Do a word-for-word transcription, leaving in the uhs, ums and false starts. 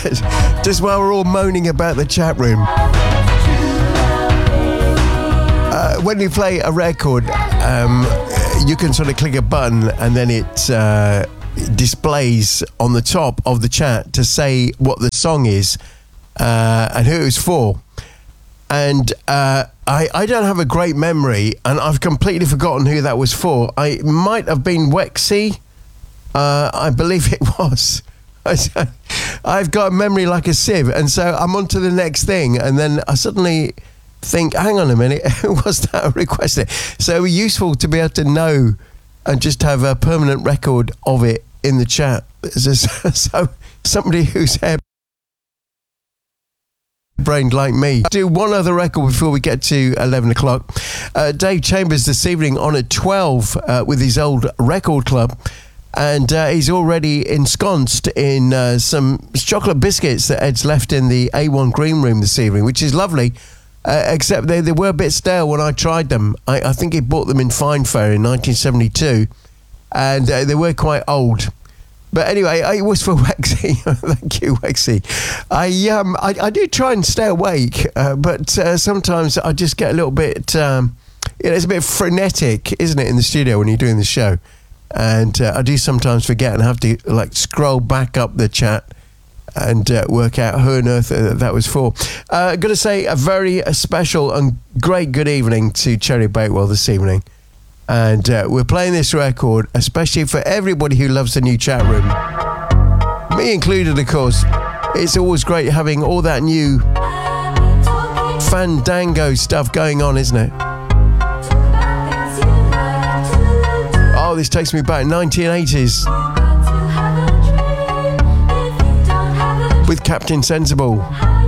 Just while we're all moaning about the chat room. Uh, when you play a record, um, you can sort of click a button and then it uh, displays on the top of the chat to say what the song is uh, and who it was for. And uh, I, I don't have a great memory, and I've completely forgotten who that was for. I it might have been Wexy. Uh, I believe it was. I've got a memory like a sieve, and so I'm on to the next thing, and then I suddenly think, hang on a minute, who was that requested? So useful to be able to know and just have a permanent record of it in the chat. So somebody who's hair brained like me. Do one other record before we get to eleven o'clock. Uh, Dave Chambers this evening on at twelve uh, with his old record club, and uh, he's already ensconced in uh, some chocolate biscuits that Ed's left in the A one green room this evening, which is lovely, uh, except they, they were a bit stale when I tried them. I, I think he bought them in Fine Fair in nineteen seventy-two, and uh, they were quite old. But anyway, it was for Wexy. Thank you, Wexy. I um I, I do try and stay awake, uh, but uh, sometimes I just get a little bit. Um, you know, it's a bit frenetic, isn't it, in the studio when you're doing the show? And uh, I do sometimes forget and have to like scroll back up the chat and uh, work out who on earth uh, that was for. Uh, I'm going to say a very a special and great good evening to Cherry Bakewell this evening. And uh, we're playing this record, especially for everybody who loves the new chat room. Me included, of course. It's always great having all that new fandango stuff going on, isn't it? Oh, this takes me back, nineteen eighties. With Captain Sensible.